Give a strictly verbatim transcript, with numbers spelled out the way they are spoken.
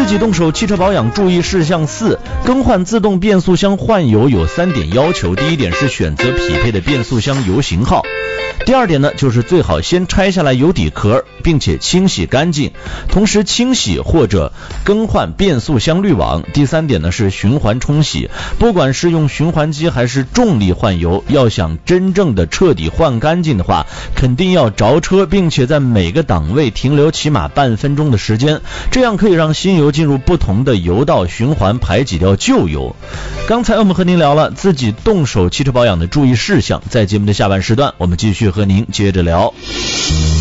己动手汽车保养注意事项四，更换自动变速箱换油有三点要求。第一点是选择匹配的变速箱油型号。第二点呢，就是最好先拆下来油底壳，并且清洗干净，同时清洗或者更换变速箱滤网。第三点呢是循环冲洗，不管是用循环机还是重力换油，要想真正的彻底换干净的话，肯定要着车，并且在每个档位停留起码半分钟的时间，这样可以让新油进入不同的油道循环，排挤掉旧油。刚才我们和您聊了自己动手汽车保养的注意事项，在节目的下半时段，我们继续和您接着聊。